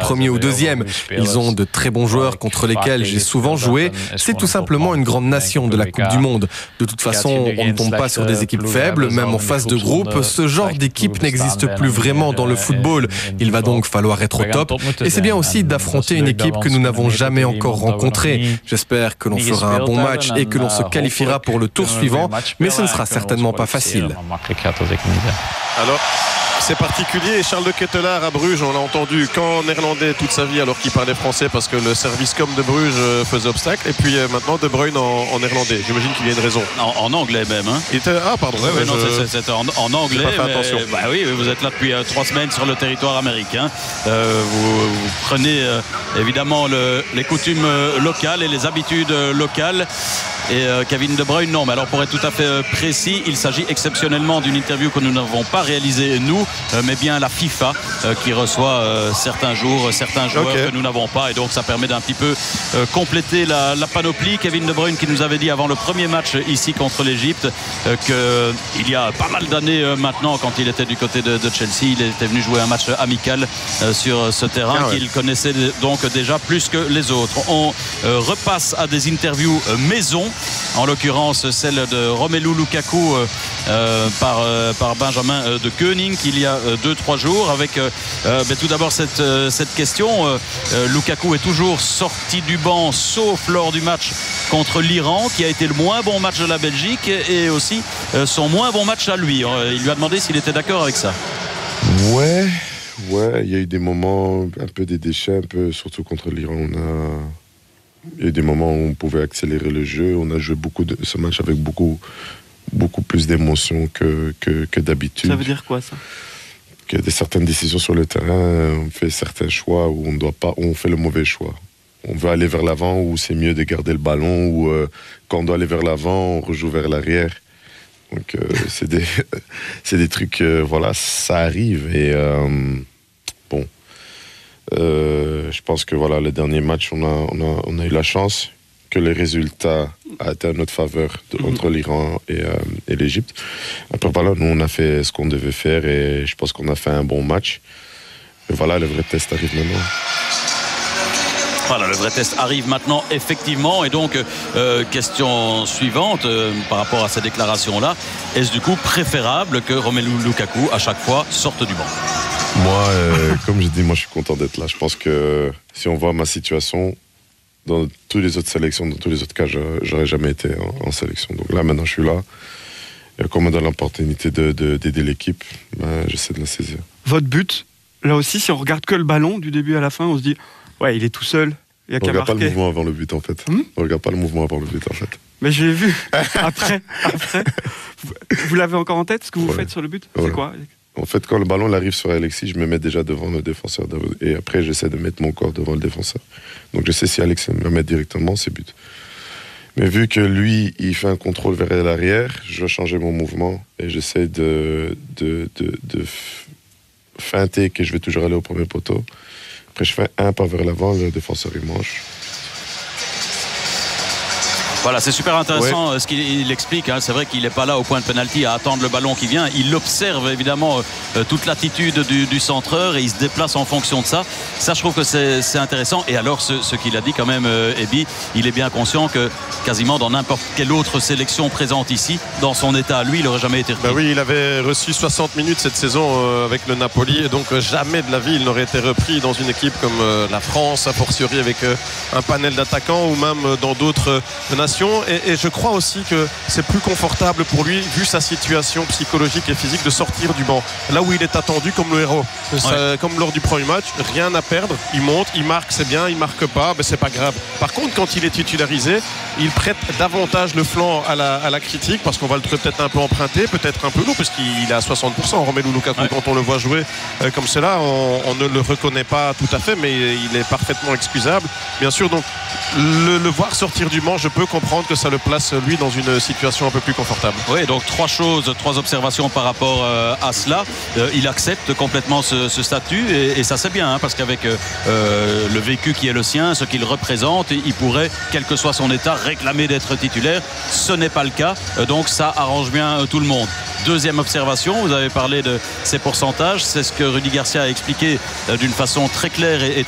premier ou deuxième. Ils ont de très bons joueurs contre lesquels j'ai souvent joué. C'est tout simplement une grande nation de la Coupe du Monde. De toute façon, on ne tombe pas sur des équipes faibles, même en phase de groupe. Ce genre d'équipe n'existe plus vraiment dans le football. Il va donc falloir être au top. Et c'est bien aussi d'affronter une équipe que nous n'avons jamais encore rencontrée. J'espère que l'on fera un bon match et que l'on se qualifiera pour le tour suivant, mais ce ne sera certainement pas facile. Alors, c'est particulier. Charles de Ketelaar à Bruges, on l'a entendu qu'en néerlandais toute sa vie alors qu'il parlait français parce que le service com de Bruges faisait obstacle. Et puis maintenant De Bruyne en néerlandais. J'imagine qu'il y a une raison. En anglais même. Hein. Pardon. Ouais, non, c'est en anglais. J'ai pas fait attention. Oui, vous êtes là depuis 3 semaines sur le territoire américain. Vous prenez évidemment les coutumes locales et les habitudes locales. Et Kevin De Bruyne, non. Mais alors pour être tout à fait précis, il s'agit exceptionnellement d'une interview que nous n'avons pas réalisée nous, mais bien la FIFA qui reçoit certains jours, certains joueurs que nous n'avons pas. Et donc ça permet d'un petit peu compléter la panoplie. Kevin De Bruyne qui nous avait dit avant le premier match ici contre l'Égypte qu'il y a pas mal d'années maintenant, quand il était du côté de Chelsea, il était venu jouer un match amical sur ce terrain qu'il connaissait donc déjà plus que les autres. On repasse à des interviews maison, en l'occurrence celle de Romelu Lukaku par Benjamin de Koenig il y a 2-3 jours avec tout d'abord cette question. Lukaku est toujours sorti du banc sauf lors du match contre l'Iran qui a été le moins bon match de la Belgique et aussi son moins bon match à lui. Il lui a demandé s'il était d'accord avec ça. Ouais, il y a eu des moments un peu des déchets, surtout contre l'Iran. Il y a eu des moments où on pouvait accélérer le jeu. On a joué ce match avec beaucoup plus d'émotion que d'habitude. Ça veut dire quoi ça? Que certaines décisions sur le terrain, on fait certains choix où on fait le mauvais choix. On veut aller vers l'avant ou c'est mieux de garder le ballon ou quand on doit aller vers l'avant, on rejoue vers l'arrière. Donc c'est des trucs, ça arrive et je pense que le dernier match, on a eu la chance que les résultats a été à notre faveur entre l'Iran et l'Égypte. Après nous on a fait ce qu'on devait faire et je pense qu'on a fait un bon match. Et le vrai test arrive maintenant. Voilà, le vrai test arrive maintenant, effectivement. Et donc, question suivante par rapport à ces déclarations-là. Est-ce du coup préférable que Romelu Lukaku, à chaque fois, sorte du banc? Moi, comme je dis, je suis content d'être là. Je pense que si on voit ma situation, dans toutes les autres sélections, dans tous les autres cas, j'aurais jamais été en sélection. Donc là, maintenant, je suis là. Et comme on donne l'opportunité d'aider l'équipe, j'essaie de la saisir. Votre but, là aussi, si on regarde que le ballon du début à la fin, on se dit... Ouais, il est tout seul. Il y a qu'à marquer. On regarde pas le mouvement avant le but, en fait. On regarde pas le mouvement avant le but, en fait. Mais je l'ai vu. Après. Vous l'avez encore en tête, ce que vous faites sur le but? C'est quoi? En fait, quand le ballon arrive sur Alexis, je me mets déjà devant le défenseur. Et après, j'essaie de mettre mon corps devant le défenseur. Donc, je sais si Alex me met directement, c'est but. Mais vu que lui, il fait un contrôle vers l'arrière, je vais changer mon mouvement. Et j'essaie de feinter que je vais toujours aller au premier poteau. Après, je fais un pas vers l'avant, le défenseur il mange. Voilà, c'est super intéressant ce qu'il explique. C'est vrai qu'il n'est pas là au point de pénalty à attendre le ballon qui vient. Il observe évidemment toute l'attitude du centreur et il se déplace en fonction de ça. Ça, je trouve que c'est intéressant. Et alors, ce qu'il a dit quand même, Ebi, il est bien conscient que quasiment dans n'importe quelle autre sélection présente ici, dans son état à lui, il n'aurait jamais été repris. Oui, il avait reçu 60 minutes cette saison avec le Napoli et donc jamais de la vie il n'aurait été repris dans une équipe comme la France, a fortiori avec un panel d'attaquants ou même dans d'autres nations. Et je crois aussi que c'est plus confortable pour lui, vu sa situation psychologique et physique, de sortir du banc. Là où il est attendu comme le héros. Comme lors du premier match, rien à perdre. Il monte, il marque, c'est bien. Il marque pas, c'est pas grave. Par contre, quand il est titularisé, il prête davantage le flanc à la critique parce qu'on va le trouver peut-être un peu emprunté, peut-être un peu lourd, parce qu'il est à 60%. Romelu Lukaku, quand on le voit jouer comme cela, on ne le reconnaît pas tout à fait, mais il est parfaitement excusable. Bien sûr, donc le voir sortir du banc, je peux comprendre que ça le place lui dans une situation un peu plus confortable. Oui, donc 3 observations par rapport à cela. Il accepte complètement ce statut et ça c'est bien parce qu'avec le vécu qui est le sien, ce qu'il représente, il pourrait, quel que soit son état, réclamer d'être titulaire. Ce n'est pas le cas, donc ça arrange bien tout le monde. Deuxième observation, vous avez parlé de ces pourcentages, c'est ce que Rudy Garcia a expliqué d'une façon très claire et